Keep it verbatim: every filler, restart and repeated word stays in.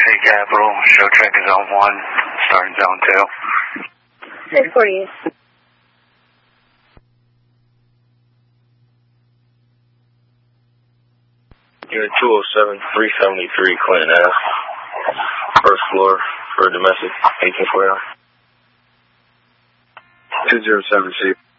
City Capital, show check is zone one, starting zone two. six forty. Unit two oh seven, three seventy-three, Clinton Ave. First floor for domestic, eighteen forty-nine. two oh seven C.